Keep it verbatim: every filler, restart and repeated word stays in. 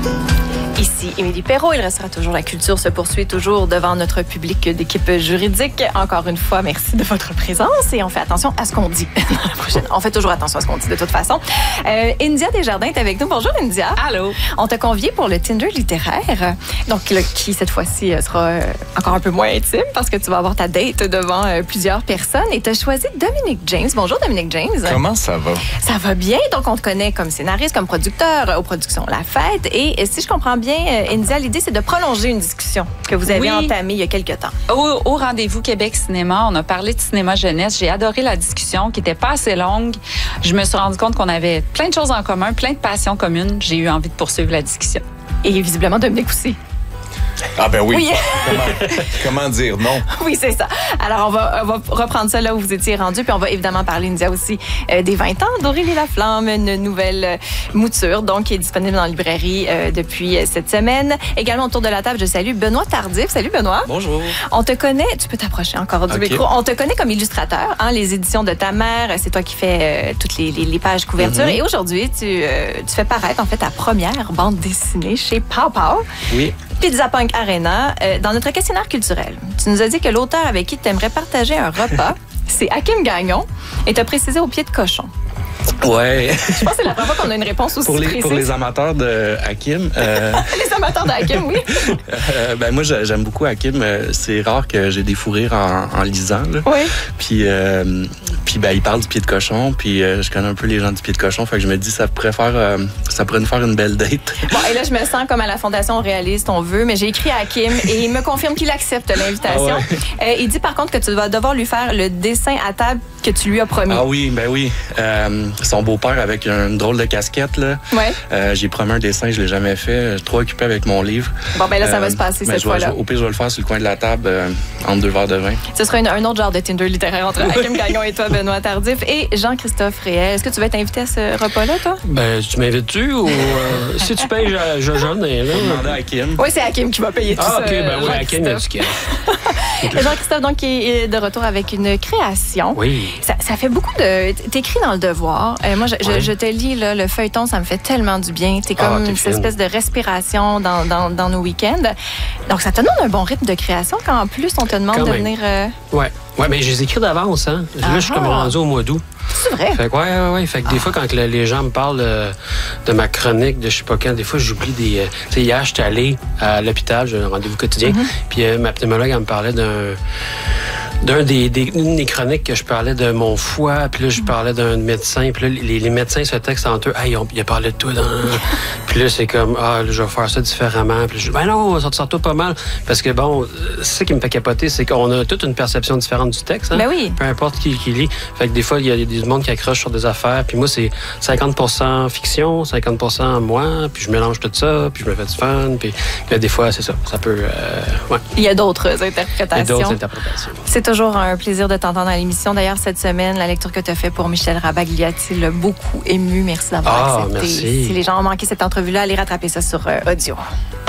Ici Émilie Perrault, il restera toujours la culture se poursuit toujours devant notre public d'équipe juridique. Encore une fois, merci de votre présence et on fait attention à ce qu'on dit dans la prochaine. On fait toujours attention à ce qu'on dit de toute façon. Euh, India Desjardins est avec nous. Bonjour India. Allô. On t'a convié pour le Tinder littéraire, donc le, qui cette fois-ci sera euh, encore un peu moins intime parce que tu vas avoir ta date devant euh, plusieurs personnes et tu as choisi Dominic James. Bonjour Dominic James. Comment ça va? Ça va bien, donc on te connaît comme scénariste, comme producteur aux productions La Fête et si je comprends bien, India, l'idée, c'est de prolonger une discussion que vous avez oui. entamée il y a quelques temps. Au, au Rendez-vous Québec Cinéma, on a parlé de cinéma jeunesse. J'ai adoré la discussion qui n'était pas assez longue. Je me suis rendu compte qu'on avait plein de choses en commun, plein de passions communes. J'ai eu envie de poursuivre la discussion. Et visiblement, Dominic aussi. Ah ben oui. oui. comment, comment dire non? Oui, c'est ça. Alors, on va, on va reprendre ça là où vous étiez rendu, puis on va évidemment parler, India, aussi euh, des vingt ans d'Aurélie Laflamme, une nouvelle euh, mouture, donc, qui est disponible dans la librairie euh, depuis euh, cette semaine. Également, autour de la table, je salue Benoît Tardif. Salut, Benoît. Bonjour. On te connaît, tu peux t'approcher encore du okay. micro, on te connaît comme illustrateur, hein, les éditions de ta mère, c'est toi qui fais euh, toutes les, les, les pages couverture. Mm-hmm. Et aujourd'hui, tu, euh, tu fais paraître, en fait, ta première bande dessinée chez Pow Pow. Oui. Pizza Punk Arena. Euh, dans notre questionnaire culturel, tu nous as dit que l'auteur avec qui tu aimerais partager un repas, c'est Hakim Gagnon, et tu as précisé au pied de cochon. Ouais. Je pense que c'est la première fois qu'on a une réponse aussi pour les, précise. Pour les amateurs de Hakim. Euh... les amateurs de Hakim, oui. euh, ben moi, j'aime beaucoup Hakim. C'est rare que j'ai des fous rires en, en lisant. Là. Oui. Puis, euh, puis ben, il parle du pied de cochon. Puis euh, je connais un peu les gens du pied de cochon. Fait que je me dis, ça pourrait faire, euh, ça pourrait nous faire une belle date. Bon, et là, je me sens comme à la Fondation Réaliste, on veut, mais j'ai écrit à Hakim et il me confirme qu'il accepte l'invitation. Ah ouais. euh, il dit par contre que tu vas devoir lui faire le dessin à table que tu lui as promis. Ah oui, ben oui. Euh, son beau-père avec une drôle de casquette, là. Ouais. Euh, j'ai promis un dessin, je l'ai jamais fait. Je suis trop occupé avec mon livre. Bon, ben là, ça euh, va se passer cette fois-là. Au pire, je vais le faire sur le coin de la table, euh, entre deux verres de vin. Ce sera une, un autre genre de Tinder littéraire entre Hakim Gagnon et toi, Benoît Tardif, et Jean-Christophe Réel. Est-ce que tu vas être invité à ce repas-là, toi? Ben, tu m'invites-tu ou euh, si tu payes, je, je jeune, là? Je vais demander à Hakim. Oui, c'est Hakim qui va payer tout ah, ça. Ah, OK, ben oui, Hakim, il y a du cash. Jean-Christophe, donc, qui est de retour avec une création. Oui. Ça, ça fait beaucoup de... T'écris dans Le Devoir. Euh, moi, je, ouais. je, je te lis, là, le feuilleton, ça me fait tellement du bien. T'es comme ah, cette espèce de respiration dans, dans, dans nos week-ends. Donc, ça te donne un bon rythme de création quand, en plus, on te demande quand de venir... Euh... Oui, ouais, mais je les écris d'avance. Hein. Là, ah, je suis comme rendu au mois d'août. C'est vrai? Fait que, ouais, ouais, ouais. Fait que ah. des fois, quand le, les gens me parlent de, de ma chronique, de je sais pas quand, des fois, j'oublie des... Euh, tu sais, hier, j'étais allé à l'hôpital, j'ai un rendez-vous quotidien, mm-hmm. puis euh, ma pneumologue, elle me parlait d'un... d'un des, des, une des chroniques que je parlais de mon foie, puis là, je parlais d'un médecin, puis là, les, les médecins se textent entre eux. « Hey, il a parlé de toi dans... » Puis là, c'est comme « Ah, là, je vais faire ça différemment. » Puis je dis « Ben non, ça te sort pas mal. » Parce que bon, c'est ça qui me fait capoter, c'est qu'on a toute une perception différente du texte. Hein? Ben oui. Peu importe qui, qui lit. Fait que des fois, il y a des monde qui accrochent sur des affaires. Puis moi, c'est cinquante pour cent fiction, cinquante pour cent moi, puis je mélange tout ça, puis je me fais du fun. Puis là, des fois, c'est ça. Ça peut... Euh, ouais. Il y a d'autres interprétations. Il y a d'autres interprétations. C'est toujours un plaisir de t'entendre à l'émission. D'ailleurs, cette semaine, la lecture que tu as faite pour Michel Rabagliati l'a beaucoup ému. Merci d'avoir ah, accepté. Merci. Si les gens ont manqué cette entrevue-là, allez rattraper ça sur euh, audio.